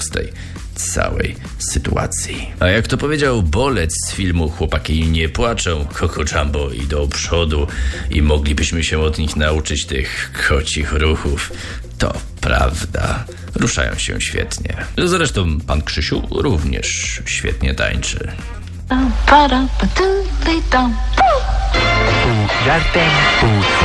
z tej całej sytuacji. A jak to powiedział Bolec z filmu Chłopaki nie płaczą, Coco Jumbo i do przodu i moglibyśmy się od nich nauczyć tych kocich ruchów. To prawda. Ruszają się świetnie. Zresztą pan Krzysiu również świetnie tańczy. Pół żartem, pół